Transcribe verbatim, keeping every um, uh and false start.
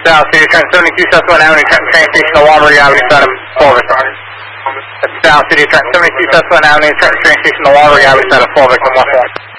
Dallas City, Trenton seventy-two Southwest Avenue, Trenton train station, the Waterbury Avenue side of Fulvic. Dallas City, Trenton seventy-two Southwest Avenue, Trenton train station, the Waterbury Avenue side of Fulvic, one one four.